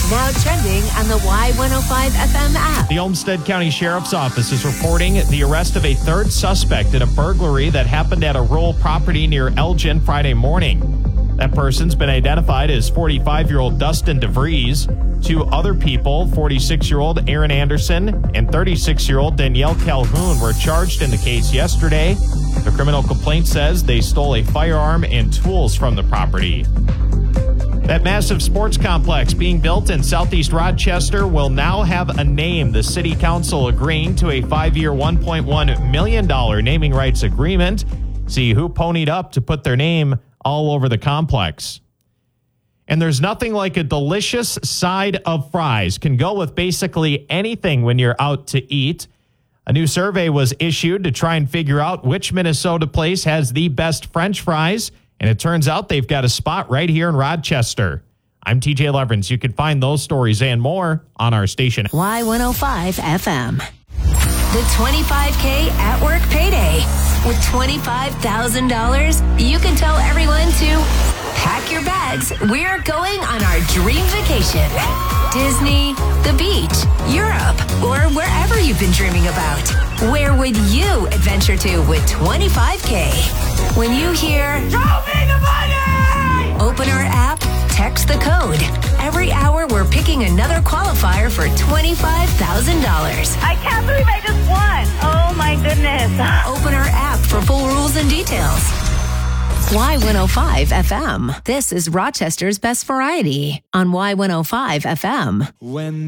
Now trending on the Y105 FM app. The Olmsted County Sheriff's Office is reporting the arrest of a third suspect in a burglary that happened at a rural property near Elgin Friday morning. That person's been identified as 45-year-old Dustin DeVries. Two other people, 46-year-old Aaron Anderson and 36-year-old Danielle Calhoun, were charged in the case yesterday. The criminal complaint says they stole a firearm and tools from the property. That massive sports complex being built in southeast Rochester will now have a name. The city council agreeing to a 5-year, $1.1 million naming rights agreement. See who ponied up to put their name all over the complex. And there's nothing like a delicious side of fries. Can go with basically anything when you're out to eat. A new survey was issued to try and figure out which Minnesota place has the best French fries. And it turns out they've got a spot right here in Rochester. I'm TJ Leverins. You can find those stories and more on our station. Y105 FM. The 25K at work payday. With $25,000, you can tell everyone to pack your bags. We're going on our dream vacation. Disney, the beach, Europe, or wherever you've been dreaming about. Where would you adventure to with 25K? When you hear, "Show me the money!" Open our app, text the code. Every hour, we're picking another qualifier for $25,000. I can't believe I just won. Oh, my goodness. Open our app for full rules and details. Y105 FM. This is Rochester's best variety on Y105 FM. When